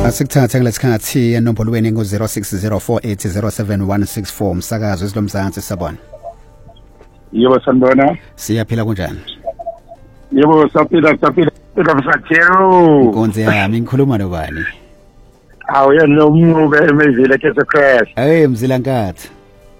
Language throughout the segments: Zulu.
Asikuthatha kulesikhathi enombolweni ngo0604807164 umsakazo esilomzansi sabona. Yebo sanibona. Siyaphila kunjani? Yebo saphila msakero. Inkonzo yami ngikhuluma nobani? Yena umncube emezile ke Christ. Mzila Nkathi.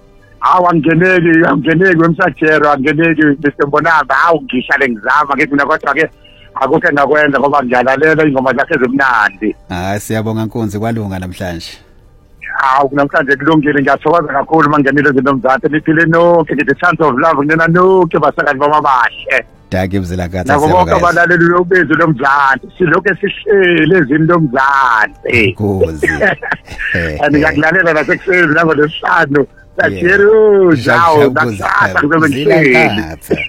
Angeneki wemsakero angeneki besembonaba ngihlale ngizama ke mina kodwa ke akukho engakwenza ngoba ngiyalalela ingoma zakhe ezimnandi. Siyabonga Nkonzi kwalunga namhlanje. Namhlanje kulungile ngiyathokoza kakhulu mangenile izinto mzansi liphile nonke ngithi chance of love kunena nonke basakazi bamabahle. Dake Mzila Nkathi siyabonga. Nabo bonke abalaleli lobezo lomzansi silokho sihlele ezini lomzansi. Nkosi. Ngiyakulalela nasekuseni nabo lesihlanu. Sakero jawo nakasa kubemhleli.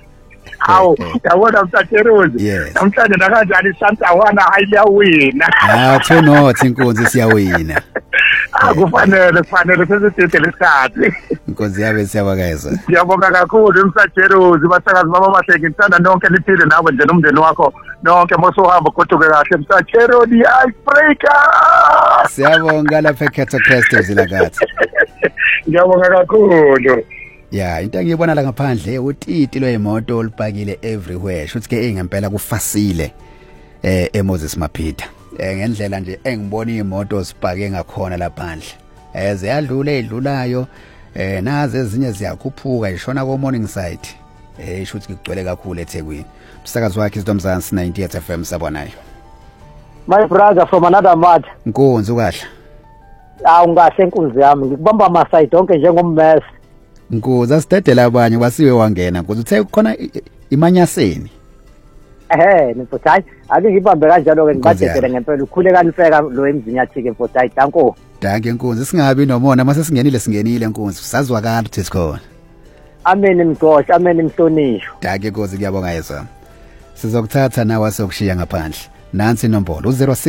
Yabona msatherozi. Namhlanje nakanjani Santawana hayiyawina. 2-0 Inkonzi siyawina. Kufanele sesithethe lesikhathi. Inkonzi yabe siyabakayeza. Siyabonga kakhulu msatherozi basakazi babahle ngithanda nonke liphile nawe nje nomndeni wakho nonke mosohamba goduke kahle msatherozi icebreaker. Siyabonga lapha eKhetho Crest Mzila Nkathi. Ngiyabonga kakhulu. Into engiyibona la ngaphandle utiti lwemoto olibhakile everywhere. Shuthi ke ngempela kufasile eMoses Mapita. Ngendlela nje engibona imoto sibhake ngakhona laphandle. Ziyadlula edlulayo nazi ezinye ziyakhuphuka ishona ko Morningside. Shuthi kugcwele kakhulu eThekwini. Umsakazi wakhe iZomzansi 98 FM sabonayo. My brother from another mud. Nkonzi ukahle. Ungahle Nkunzi yami ngikubamba amaside onke njengommesi. Nkosi asidedela abanye wasiwe wangena nkosi uthe khona imanyaseni. Mfuthayi ake ngibambe kanjalo ke ngibadedele ngempela ukhule kanifeka lo emzini yathi ke mfuthayi danko. Danke Nkonzi singabi nomona mase singenile Nkonzi sazwa kanti ukuthi sikhona. Amen mgosha amen mhlonishwa. Danke Nkonzi ngiyabonga yesa. Sizokuthatha nawe sokushiya ngaphandle. Nansi inombolo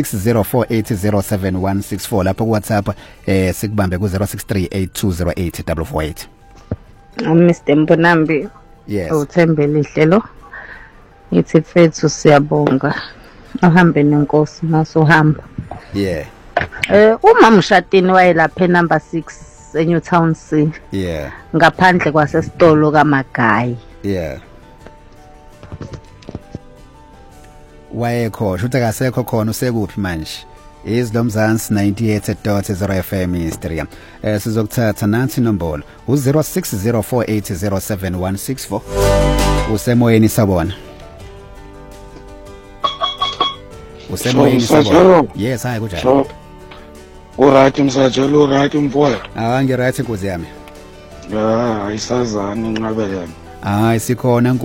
0604807164 lapho ku WhatsApp sikubambe ku 0638208448. Mr Mbonambi. Yes. Uthembele ihlelo. Ithi fethu siyabonga. Uhambe nenkosi masuhamba. Yeah. Uma mshatini wayelapha number 6 eNewtown C. Yeah. Ngaphandle kwasesitolo kaMagayi. Yeah. Wayekho shutha kasekho khona usekuphi manje iZomzansi 98.0 FM Instagram sizokuthatha nansi inombolo u0604807164 usemoyeni sabona Yes hayi kunjani Uright msajelo uright mfowethu ngiright Nkosi yami ayisazani nqabelene sikhona